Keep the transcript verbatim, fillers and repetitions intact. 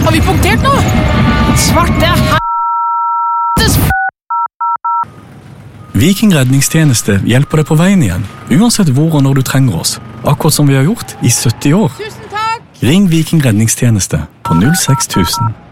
Har vi punktert nå? Svarte h***es f***! Viking redningstjeneste hjelper deg på veien igjen, uansett hvor og når du trenger oss. Akkurat som vi har gjort i sytti år. Tusen takk! Ring Viking redningstjeneste på null seks tusen.